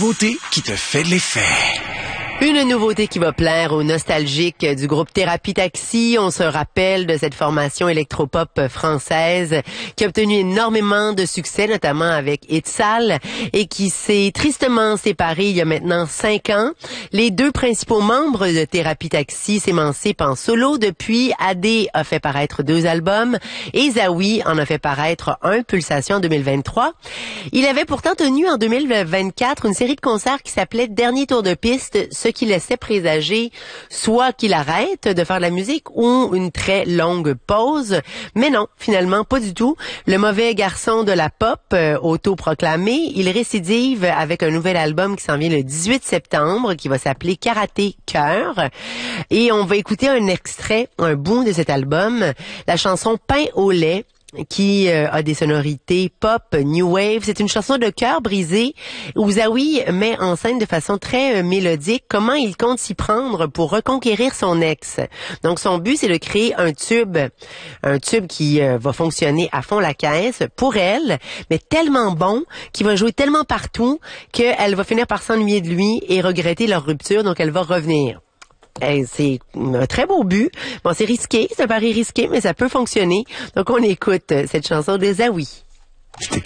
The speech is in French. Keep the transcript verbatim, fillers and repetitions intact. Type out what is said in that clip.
nouveauté qui te fait de l'effet. Une nouveauté qui va plaire aux nostalgiques du groupe Thérapie Taxi. On se rappelle de cette formation électropop française qui a obtenu énormément de succès, notamment avec Itzal, et qui s'est tristement séparée il y a maintenant cinq ans. Les deux principaux membres de Thérapie Taxi s'émancipent en solo depuis. Adé a fait paraître deux albums et Zawi en a fait paraître un, Pulsation en deux mille vingt-trois. Il avait pourtant tenu en deux mille vingt-quatre une série de concerts qui s'appelait Dernier tour de piste, ce qui laissait présager soit qu'il arrête de faire de la musique ou une très longue pause. Mais non, finalement, pas du tout. Le mauvais garçon de la pop, euh, autoproclamé, il récidive avec un nouvel album qui s'en vient le dix-huit septembre, qui va s'appeler Karaté Cœur. Et on va écouter un extrait, un bout de cet album, la chanson Pain au lait, qui euh, a des sonorités pop, new wave. C'est une chanson de cœur brisé où Zawi met en scène de façon très euh, mélodique comment il compte s'y prendre pour reconquérir son ex. Donc son but, c'est de créer un tube, un tube qui euh, va fonctionner à fond la caisse pour elle, mais tellement bon, qui va jouer tellement partout qu'elle va finir par s'ennuyer de lui et regretter leur rupture, donc elle va revenir. Hey, c'est un très beau but. Bon, c'est risqué, c'est un pari risqué, mais ça peut fonctionner. Donc, on écoute cette chanson de Zawi.